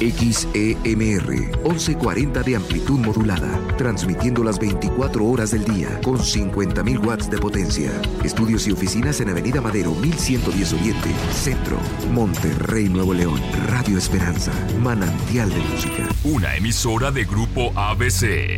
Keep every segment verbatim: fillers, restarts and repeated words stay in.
X E M R, once cuarenta de amplitud modulada, transmitiendo las veinticuatro horas del día con cincuenta mil watts de potencia. Estudios y oficinas en Avenida Madero mil ciento diez Oriente, Centro, Monterrey, Nuevo León. Radio Esperanza, manantial de música. Una emisora de Grupo A B C.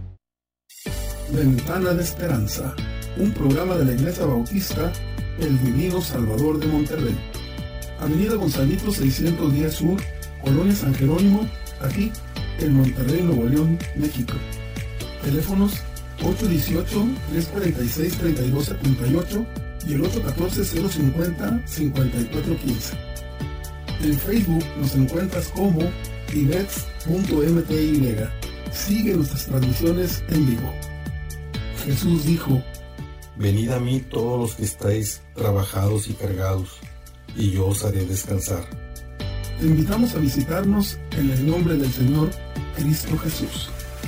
Ventana de Esperanza, un programa de la Iglesia Bautista El Divino Salvador de Monterrey. Avenida Gonzalito seiscientos diez Sur, Colonia San Jerónimo, aquí en Monterrey, Nuevo León, México. Teléfonos ocho uno ocho, tres cuatro seis, tres dos siete ocho y el ocho uno cuatro, cero cinco cero, cinco cuatro uno cinco. En Facebook nos encuentras como ivets punto m t y. Sigue nuestras transmisiones en vivo. Jesús dijo: venid a mí todos los que estáis trabajados y cargados, y yo os haré descansar. Te invitamos a visitarnos en el nombre del Señor Cristo Jesús.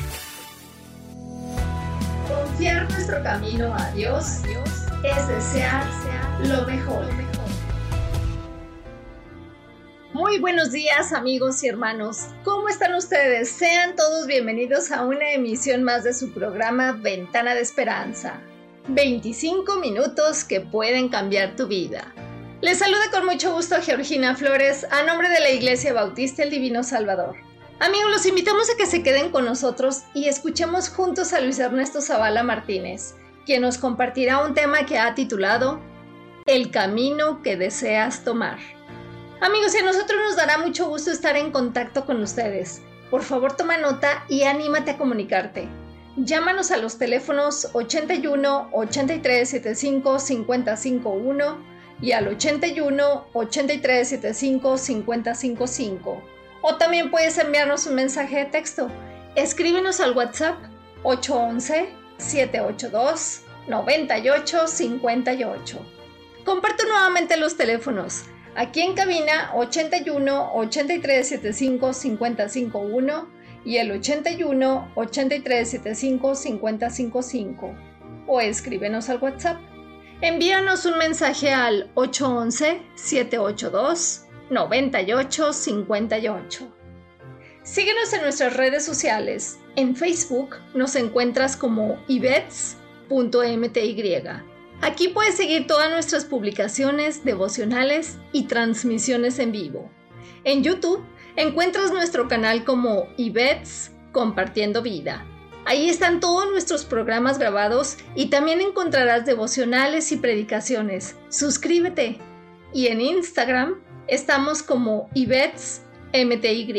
Confiar nuestro camino a Dios es desear lo mejor. Muy buenos días, amigos y hermanos. ¿Cómo están ustedes? Sean todos bienvenidos a una emisión más de su programa Ventana de Esperanza. veinticinco minutos que pueden cambiar tu vida. Les saluda con mucho gusto Georgina Flores a nombre de la Iglesia Bautista El Divino Salvador. Amigos, los invitamos a que se queden con nosotros y escuchemos juntos a Luis Ernesto Zavala Martínez, quien nos compartirá un tema que ha titulado El camino que deseas tomar. Amigos, y a nosotros nos dará mucho gusto estar en contacto con ustedes. Por favor, toma nota y anímate a comunicarte. Llámanos a los teléfonos ochenta y uno, ochenta y tres, setenta y cinco, cincuenta, cincuenta y uno y al ochenta y uno, ochenta y tres, setenta y cinco, cincuenta, cincuenta y cinco. O también puedes enviarnos un mensaje de texto. Escríbenos al WhatsApp ocho once, siete ocho dos, noventa y ocho cincuenta y ocho. Comparto nuevamente los teléfonos. Aquí en cabina ochenta y uno, ochenta y tres, setenta y cinco, cincuenta, cincuenta y uno y el ochenta y uno, ochenta y tres, setenta y cinco, cincuenta, cincuenta y cinco. O escríbenos al WhatsApp. Envíanos un mensaje al ocho once, siete ocho dos, noventa y ocho cincuenta y ocho. Síguenos en nuestras redes sociales. En Facebook nos encuentras como ivets punto m t y. Aquí puedes seguir todas nuestras publicaciones, devocionales y transmisiones en vivo. En YouTube encuentras nuestro canal como Ivets Compartiendo Vida. Ahí están todos nuestros programas grabados y también encontrarás devocionales y predicaciones. Suscríbete. Y en Instagram estamos como Ivets M T Y.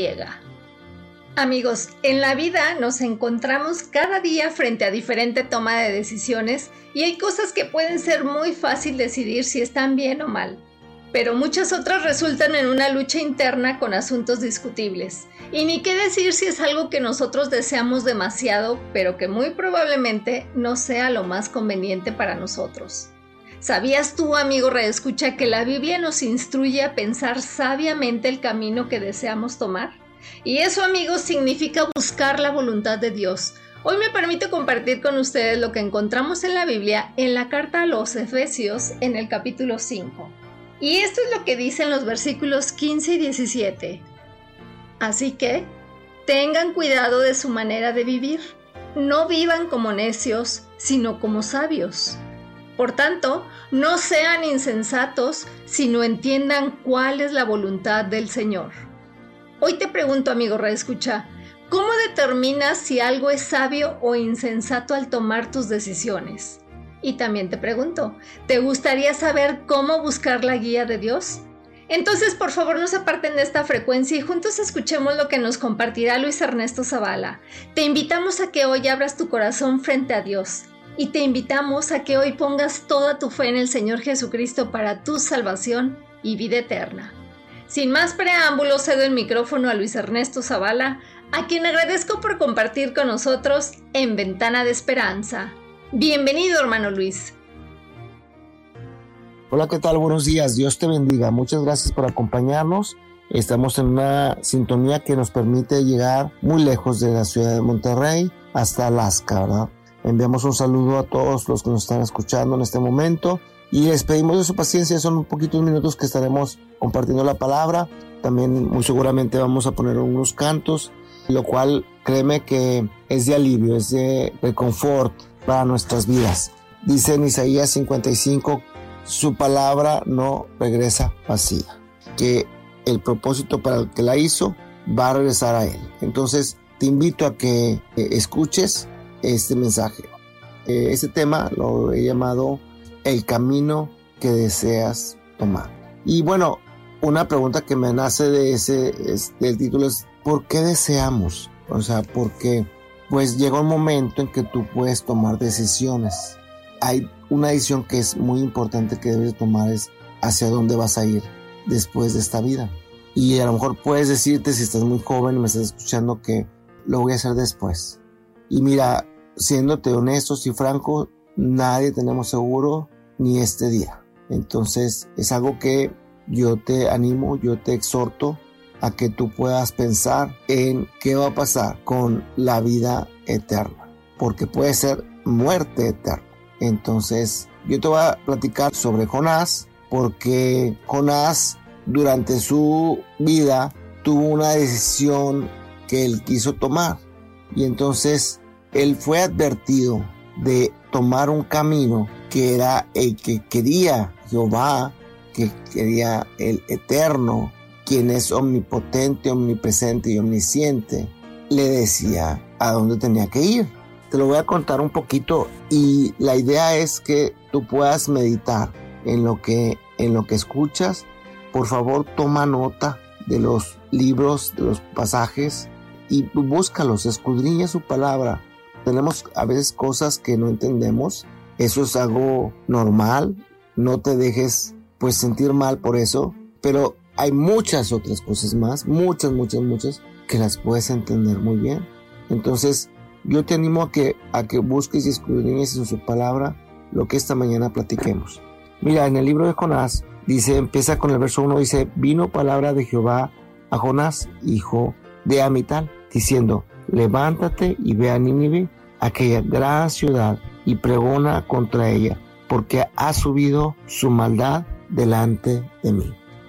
Amigos, en la vida nos encontramos cada día frente a diferente toma de decisiones y hay cosas que pueden ser muy fácil decidir si están bien o mal, pero muchas otras resultan en una lucha interna con asuntos discutibles. Y ni qué decir si es algo que nosotros deseamos demasiado, pero que muy probablemente no sea lo más conveniente para nosotros. ¿Sabías tú, amigo redescucha, que la Biblia nos instruye a pensar sabiamente el camino que deseamos tomar? Y eso, amigos, significa buscar la voluntad de Dios. Hoy me permito compartir con ustedes lo que encontramos en la Biblia en la carta a los Efesios en el capítulo cinco. Y esto es lo que dicen los versículos quince y diecisiete. Así que, tengan cuidado de su manera de vivir. No vivan como necios, sino como sabios. Por tanto, no sean insensatos, sino entiendan cuál es la voluntad del Señor. Hoy te pregunto, amigo redescucha, ¿cómo determinas si algo es sabio o insensato al tomar tus decisiones? Y también te pregunto, ¿te gustaría saber cómo buscar la guía de Dios? Entonces, por favor, no se aparten de esta frecuencia y juntos escuchemos lo que nos compartirá Luis Ernesto Zavala. Te invitamos a que hoy abras tu corazón frente a Dios y te invitamos a que hoy pongas toda tu fe en el Señor Jesucristo para tu salvación y vida eterna. Sin más preámbulos, cedo el micrófono a Luis Ernesto Zavala, a quien agradezco por compartir con nosotros en Ventana de Esperanza. Bienvenido, hermano Luis. Hola, ¿qué tal? Buenos días. Dios te bendiga. Muchas gracias por acompañarnos. Estamos en una sintonía que nos permite llegar muy lejos de la ciudad de Monterrey hasta Alaska, ¿verdad? Enviamos un saludo a todos los que nos están escuchando en este momento Y les pedimos de su paciencia, son un poquitos minutos que estaremos compartiendo la palabra. También muy seguramente vamos a poner unos cantos, lo cual créeme que es de alivio, es de, de confort para nuestras vidas. Dice en Isaías cincuenta y cinco, su palabra no regresa vacía, que el propósito para el que la hizo va a regresar a él. Entonces te invito a que eh, escuches este mensaje. Eh, este tema lo he llamado el camino que deseas tomar. Y bueno, una pregunta que me nace de ese es, del título es ¿por qué deseamos? O sea, porque pues llega un momento en que tú puedes tomar decisiones. Hay una decisión que es muy importante que debes tomar, es hacia dónde vas a ir después de esta vida. Y a lo mejor puedes decirte, si estás muy joven y me estás escuchando, que lo voy a hacer después. Y mira, siéndote honestos y franco, nadie tenemos seguro ni este día. Entonces es algo que yo te animo, yo te exhorto a que tú puedas pensar en qué va a pasar con la vida eterna, porque puede ser muerte eterna. Entonces yo te voy a platicar sobre Jonás, porque Jonás durante su vida tuvo una decisión que él quiso tomar, y entonces él fue advertido de tomar un camino que era el que quería Jehová, que quería el Eterno, quien es omnipotente, omnipresente y omnisciente. Le decía a dónde tenía que ir. Te lo voy a contar un poquito, y la idea es que tú puedas meditar en lo que, en lo que escuchas. Por favor, toma nota de los libros, de los pasajes, y búscalos, escudriña su palabra. Tenemos a veces cosas que no entendemos, eso es algo normal, no te dejes pues sentir mal por eso, pero hay muchas otras cosas más, muchas, muchas, muchas, que las puedes entender muy bien. Entonces, yo te animo a que, a que busques y escudriñes en su palabra lo que esta mañana platiquemos. Mira, en el libro de Jonás, dice, empieza con el verso uno, dice, vino palabra de Jehová a Jonás, hijo de Amital, diciendo, levántate y ve a Nínive, aquella gran ciudad, y pregona contra ella, porque ha subido su maldad delante de mí.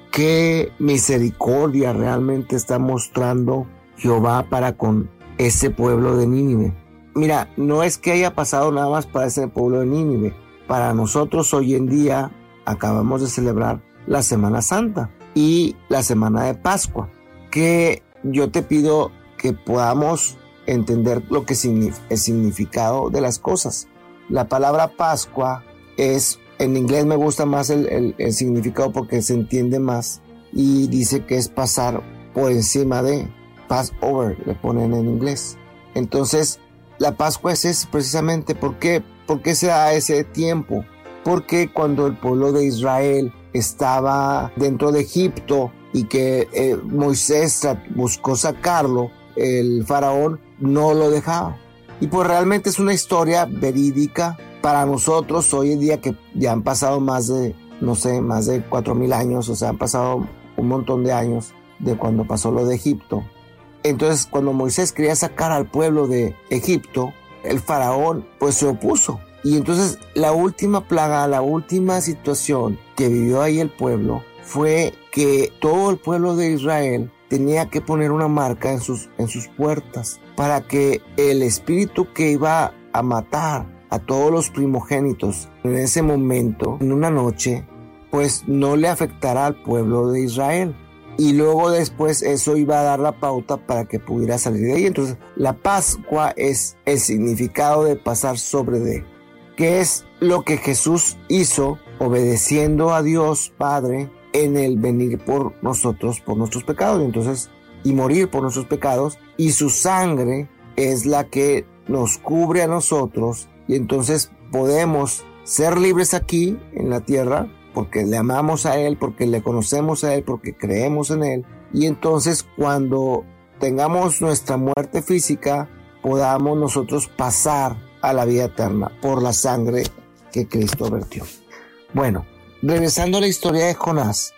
Qué misericordia realmente está mostrando Jehová para con ese pueblo de Nínive. Mira, no es que haya pasado nada más para ese pueblo de Nínive. Para nosotros hoy en día acabamos de celebrar la Semana Santa y la Semana de Pascua, que yo te pido que podamos entender lo que significa, el significado de las cosas. La palabra Pascua es, en inglés me gusta más el, el, el significado porque se entiende más, y dice que es pasar por encima de, pass over, le ponen en inglés. Entonces, la Pascua es eso precisamente. ¿Por qué? ¿Por qué se da ese tiempo? Porque cuando el pueblo de Israel estaba dentro de Egipto y que eh, Moisés buscó sacarlo, el faraón no lo dejaba. Y pues realmente es una historia verídica para nosotros hoy en día, que ya han pasado más de, no sé, más de cuatro mil años, o sea, han pasado un montón de años de cuando pasó lo de Egipto. Entonces, cuando Moisés quería sacar al pueblo de Egipto, el faraón pues se opuso. Y entonces la última plaga, la última situación que vivió ahí el pueblo fue que todo el pueblo de Israel tenía que poner una marca en sus, en sus puertas para que el espíritu que iba a matar a todos los primogénitos en ese momento, en una noche, pues no le afectará al pueblo de Israel. Y luego después eso iba a dar la pauta para que pudiera salir de ahí. Entonces la Pascua es el significado de pasar sobre de, que es lo que Jesús hizo obedeciendo a Dios Padre en el venir por nosotros, por nuestros pecados, entonces, y morir por nuestros pecados, y su sangre es la que nos cubre a nosotros, y entonces podemos ser libres aquí en la tierra, porque le amamos a Él, porque le conocemos a Él, porque creemos en Él, y entonces cuando tengamos nuestra muerte física, podamos nosotros pasar a la vida eterna por la sangre que Cristo vertió. Bueno, regresando a la historia de Jonás,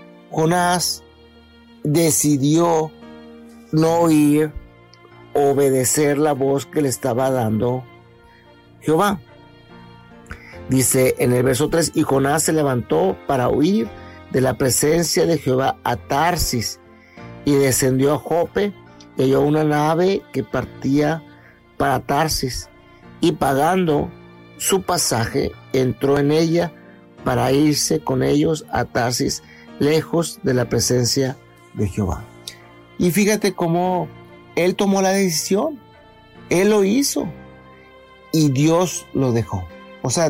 Jonás decidió no oír, obedecer la voz que le estaba dando Jehová. Dice en el verso tres, y Jonás se levantó para huir de la presencia de Jehová a Tarsis, y descendió a Jope, y halló una nave que partía para Tarsis, y pagando su pasaje, entró en ella para irse con ellos a Tarsis, lejos de la presencia de Jehová. Y fíjate cómo él tomó la decisión, él lo hizo, y Dios lo dejó. O sea,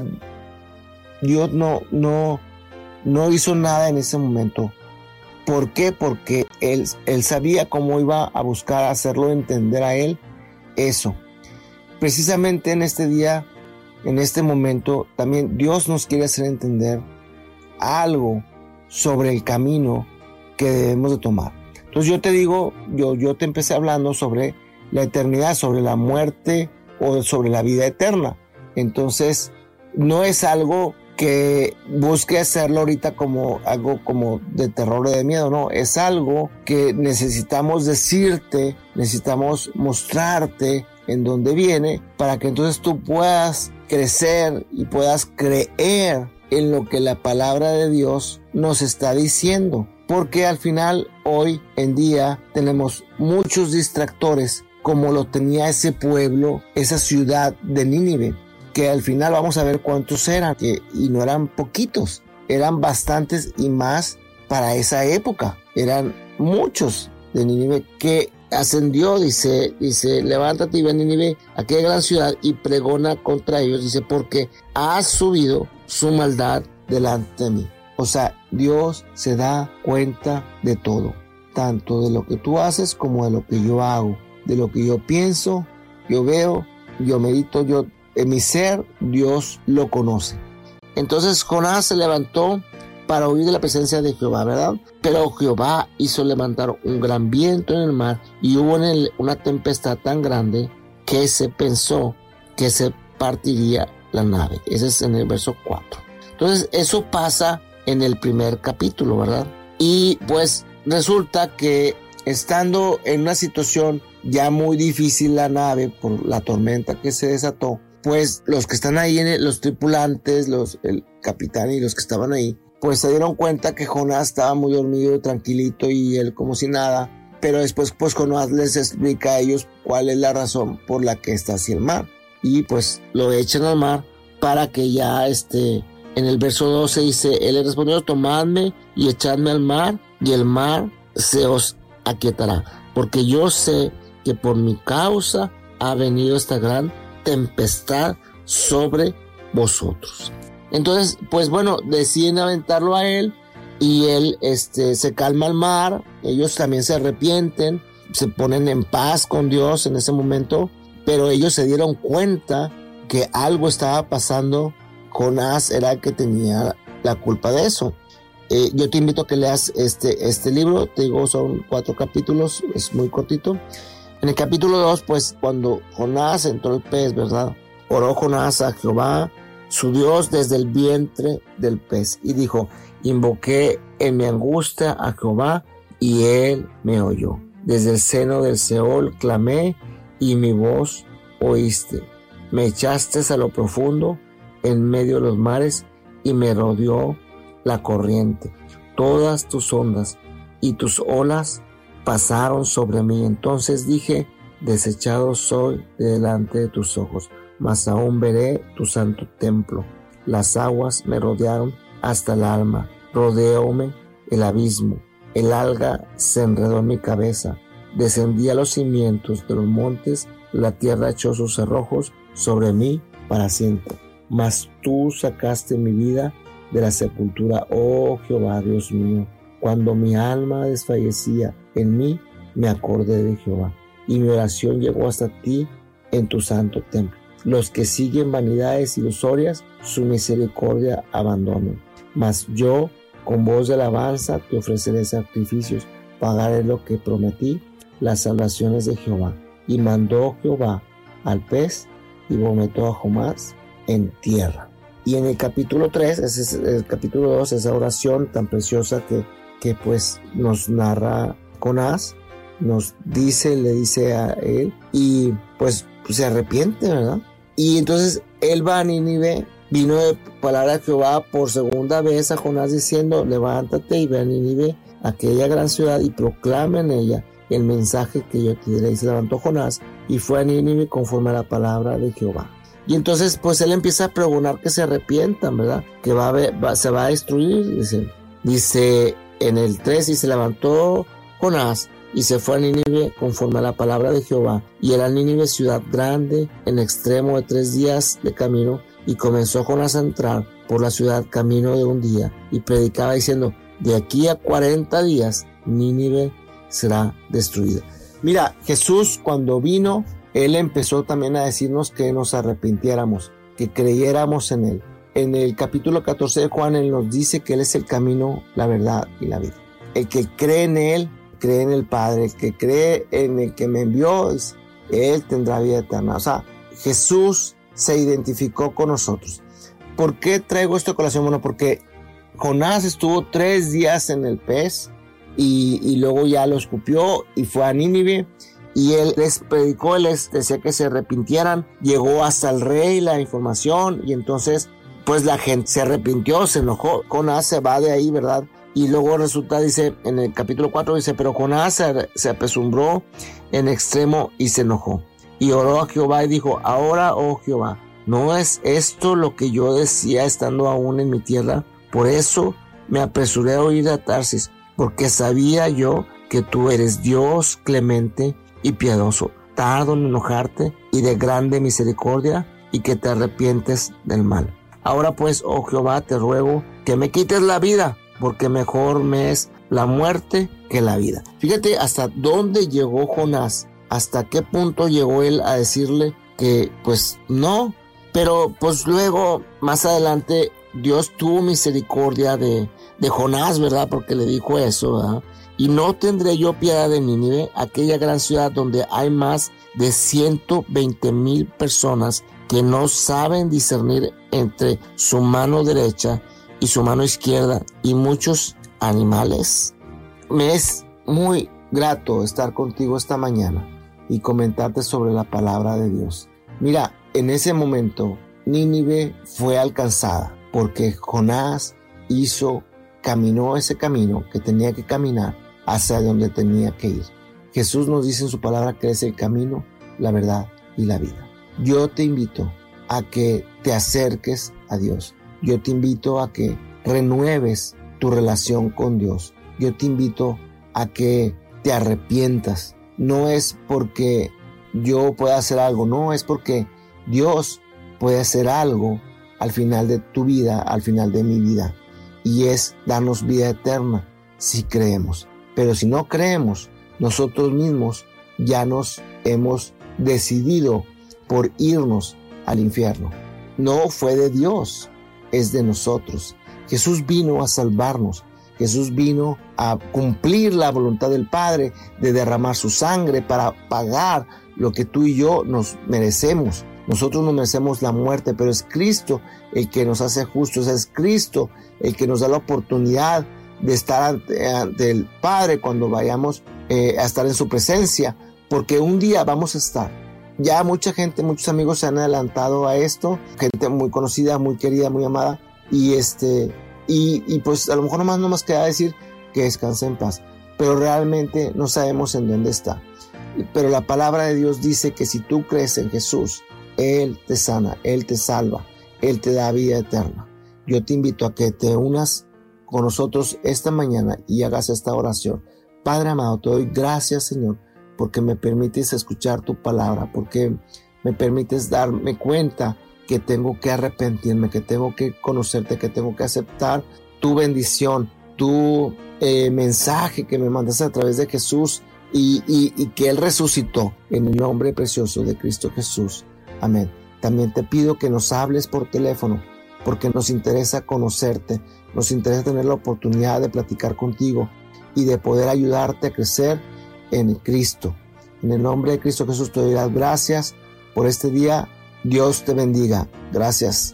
Dios no, no, no hizo nada en ese momento. ¿Por qué? Porque él, él sabía cómo iba a buscar hacerlo entender a él eso. Precisamente en este día, en este momento, también Dios nos quiere hacer entender algo sobre el camino que debemos de tomar. Entonces yo te digo, yo, yo te empecé hablando sobre la eternidad, sobre la muerte o sobre la vida eterna. Entonces no es algo que busque hacerlo ahorita como algo como de terror o de miedo, no, es algo que necesitamos decirte, necesitamos mostrarte en dónde viene, para que entonces tú puedas crecer y puedas creer en lo que la palabra de Dios nos está diciendo. Porque al final, hoy en día, tenemos muchos distractores, como lo tenía ese pueblo, esa ciudad de Nínive, que al final vamos a ver cuántos eran, que, y no eran poquitos, eran bastantes y más para esa época. Eran muchos de Nínive que ascendió, dice, dice, levántate y ve a Nínive, aquella gran ciudad, y pregona contra ellos, dice, porque ha subido su maldad delante de mí. O sea, Dios se da cuenta de todo, tanto de lo que tú haces como de lo que yo hago, de lo que yo pienso, yo veo, yo medito, yo en mi ser, Dios lo conoce. Entonces Jonás se levantó para huir de la presencia de Jehová, ¿verdad? Pero Jehová hizo levantar un gran viento en el mar, y hubo en él una tempestad tan grande que se pensó que se partiría la nave. Ese es en el verso cuatro. Entonces eso pasa en el primer capítulo, ¿verdad? Y pues resulta que estando en una situación ya muy difícil la nave por la tormenta que se desató, pues los que están ahí, en el, los tripulantes, los, el capitán y los que estaban ahí, pues se dieron cuenta que Jonás estaba muy dormido, tranquilito, y él como si nada. Pero después pues Jonás les explica a ellos cuál es la razón por la que está así el mar. Y pues lo echan al mar para que ya este... En el verso doce dice, él le respondió, tomadme y echadme al mar, y el mar se os aquietará, porque yo sé que por mi causa ha venido esta gran tempestad sobre vosotros. Entonces, pues bueno, deciden aventarlo a él, y él este, se calma el mar, ellos también se arrepienten, se ponen en paz con Dios en ese momento, pero ellos se dieron cuenta que algo estaba pasando. Jonás era el que tenía la culpa de eso. Eh, yo te invito a que leas este, este libro, te digo, son cuatro capítulos, es muy cortito. En el capítulo dos, pues cuando Jonás entró el pez, ¿verdad? Oró Jonás a Jehová, su Dios, desde el vientre del pez, y dijo, invoqué en mi angustia a Jehová, y él me oyó. Desde el seno del Seol clamé, y mi voz oíste. Me echaste a lo profundo, en medio de los mares, y me rodeó la corriente. Todas tus ondas y tus olas pasaron sobre mí. Entonces dije, desechado soy de delante de tus ojos, mas aún veré tu santo templo. Las aguas me rodearon hasta el alma, rodeóme el abismo. El alga se enredó en mi cabeza. Descendí a los cimientos de los montes, la tierra echó sus cerrojos sobre mí para siempre. Mas tú sacaste mi vida de la sepultura, oh Jehová, Dios mío. Cuando mi alma desfallecía en mí, me acordé de Jehová, y mi oración llegó hasta ti en tu santo templo. Los que siguen vanidades ilusorias, su misericordia abandonan. Mas yo, con voz de alabanza, te ofreceré sacrificios, pagaré lo que prometí, las salvaciones de Jehová. Y mandó Jehová al pez, y vomitó a Jonás en tierra. Y en el capítulo tres, ese es el capítulo dos, esa oración tan preciosa que, que pues nos narra Jonás, nos dice, le dice a él, y pues se arrepiente, ¿verdad? Y entonces él va a Nínive vino de palabra de Jehová por segunda vez a Jonás diciendo: levántate y ve a Nínive, aquella gran ciudad, y proclama en ella el mensaje que yo te diré. Y se levantó Jonás y fue a Nínive conforme a la palabra de Jehová. Y entonces pues él empieza a pregonar que se arrepientan, ¿verdad? Que va a ver, va, se va a destruir. Dice, dice en el tres: y se levantó Jonás y se fue a Nínive conforme a la palabra de Jehová. Y era Nínive ciudad grande, en extremo de tres días de camino. Y comenzó Jonás a entrar por la ciudad camino de un día, y predicaba diciendo: de aquí a cuarenta días Nínive será destruida. Mira, Jesús cuando vino, Él empezó también a decirnos que nos arrepintiéramos, que creyéramos en Él. En el capítulo catorce de Juan, Él nos dice que Él es el camino, la verdad y la vida. El que cree en Él, cree en el Padre. El que cree en el que me envió, Él tendrá vida eterna. O sea, Jesús se identificó con nosotros. ¿Por qué traigo esto a colación? Bueno, porque Jonás estuvo tres días en el pez y, y luego ya lo escupió y fue a Nínive. Y él les predicó, él les decía que se arrepintieran. Llegó hasta el rey la información y entonces pues la gente se arrepintió, se enojó. Jonás se va de ahí, ¿verdad? Y luego resulta, dice, en el capítulo cuatro, dice: pero Jonás se, se apesumbró en extremo y se enojó. Y oró a Jehová y dijo: ahora, oh Jehová, ¿no es esto lo que yo decía estando aún en mi tierra? Por eso me apresuré a huir a Tarsis, porque sabía yo que tú eres Dios clemente y piadoso, tardo en enojarte y de grande misericordia, y que te arrepientes del mal. Ahora pues, oh Jehová, te ruego que me quites la vida, porque mejor me es la muerte que la vida. Fíjate hasta dónde llegó Jonás, hasta qué punto llegó él a decirle que pues no, pero pues luego más adelante Dios tuvo misericordia de, de Jonás, ¿verdad? Porque le dijo eso, ¿verdad? Y no tendré yo piedad de Nínive, aquella gran ciudad donde hay más de ciento veinte mil personas que no saben discernir entre su mano derecha y su mano izquierda, y muchos animales. Me es muy grato estar contigo esta mañana y comentarte sobre la palabra de Dios. Mira, en ese momento Nínive fue alcanzada porque Jonás hizo, caminó ese camino que tenía que caminar hacia donde tenía que ir. Jesús nos dice en su palabra que es el camino, la verdad y la vida. Yo te invito a que te acerques a Dios. Yo te invito a que renueves tu relación con Dios. Yo te invito a que te arrepientas. No es porque yo pueda hacer algo, no, es porque Dios puede hacer algo al final de tu vida, al final de mi vida, y es darnos vida eterna si creemos. Pero si no creemos, nosotros mismos ya nos hemos decidido por irnos al infierno. No fue de Dios, es de nosotros. Jesús vino a salvarnos. Jesús vino a cumplir la voluntad del Padre de derramar su sangre para pagar lo que tú y yo nos merecemos. Nosotros no merecemos la muerte, pero es Cristo el que nos hace justos. Es Cristo el que nos da la oportunidad de estar ante, ante el Padre cuando vayamos eh, a estar en su presencia, porque un día vamos a estar. Ya mucha gente, muchos amigos se han adelantado a esto, gente muy conocida, muy querida, muy amada, y este y, y pues a lo mejor nomás no más queda decir que descanse en paz, pero realmente no sabemos en dónde está. Pero la palabra de Dios dice que si tú crees en Jesús, Él te sana, Él te salva, Él te da vida eterna. Yo te invito a que te unas con nosotros esta mañana y hagas esta oración. Padre amado, te doy gracias, Señor, porque me permites escuchar tu palabra, porque me permites darme cuenta que tengo que arrepentirme, que tengo que conocerte, que tengo que aceptar tu bendición, tu eh, mensaje que me mandaste a través de Jesús y, y, y que Él resucitó en el nombre precioso de Cristo Jesús. Amén. También te pido que nos hables por teléfono, porque nos interesa conocerte, nos interesa tener la oportunidad de platicar contigo y de poder ayudarte a crecer en Cristo. En el nombre de Cristo Jesús te doy las gracias por este día. Dios te bendiga. Gracias.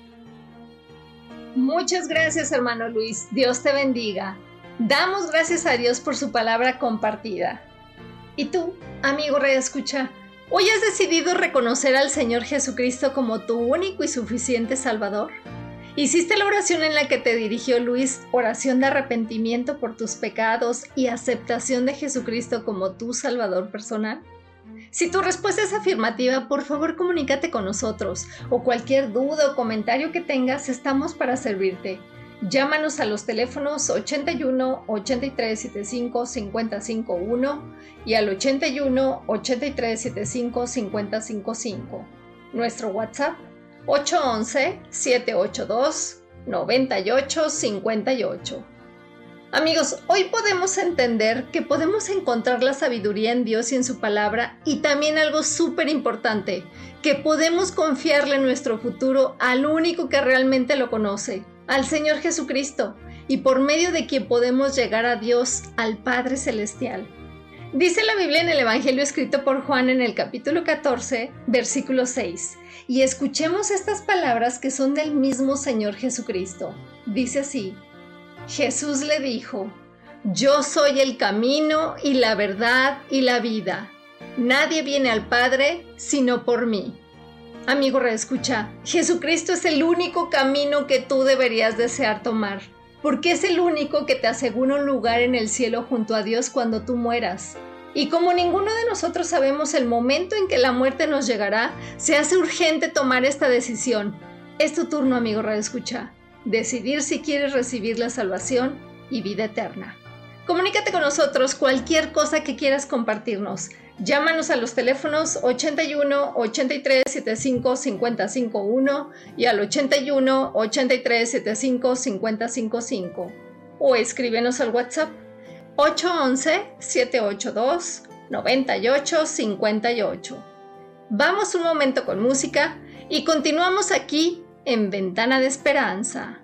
Muchas gracias, hermano Luis. Dios te bendiga. Damos gracias a Dios por su palabra compartida. Y tú, amigo Radio Escucha, ¿Hoy has decidido reconocer al Señor Jesucristo como tu único y suficiente Salvador? ¿Hiciste la oración en la que te dirigió Luis, oración de arrepentimiento por tus pecados y aceptación de Jesucristo como tu Salvador personal? Si tu respuesta es afirmativa, por favor comunícate con nosotros, o cualquier duda o comentario que tengas, estamos para servirte. Llámanos a los teléfonos ochenta y uno, ochenta y tres setenta y cinco, cincuenta cincuenta y uno y al ochenta y uno, ochenta y tres setenta y cinco, cincuenta cincuenta y cinco. Nuestro WhatsApp ocho once, siete ocho dos, noventa y ocho cincuenta y ocho. Amigos, hoy podemos entender que podemos encontrar la sabiduría en Dios y en su palabra, y también algo súper importante, que podemos confiarle nuestro futuro al único que realmente lo conoce, al Señor Jesucristo, y por medio de quien podemos llegar a Dios, al Padre Celestial. Dice la Biblia en el Evangelio escrito por Juan en el capítulo catorce, versículo seis, y escuchemos estas palabras que son del mismo Señor Jesucristo. Dice así: Jesús le dijo: Yo soy el camino y la verdad y la vida. Nadie viene al Padre sino por mí. Amigo reescucha, Jesucristo es el único camino que tú deberías desear tomar, porque es el único que te asegura un lugar en el cielo junto a Dios cuando tú mueras. Y como ninguno de nosotros sabemos el momento en que la muerte nos llegará, se hace urgente tomar esta decisión. Es tu turno, amigo reescucha, decidir si quieres recibir la salvación y vida eterna. Comunícate con nosotros cualquier cosa que quieras compartirnos. Llámanos a los teléfonos ochenta y uno, ochenta y tres setenta y cinco, cincuenta cincuenta y uno y al ochenta y uno, ochenta y tres setenta y cinco, cincuenta cincuenta y cinco. O escríbenos al WhatsApp ocho once, siete ocho dos, noventa y ocho cincuenta y ocho. Vamos un momento con música y continuamos aquí en Ventana de Esperanza.